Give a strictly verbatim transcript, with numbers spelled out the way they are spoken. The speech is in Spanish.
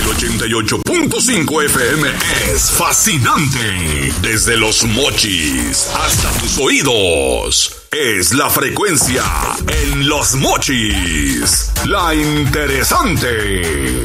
ochenta y ocho punto cinco F M es fascinante. Desde Los Mochis hasta tus oídos. Es la frecuencia en Los Mochis. La interesante.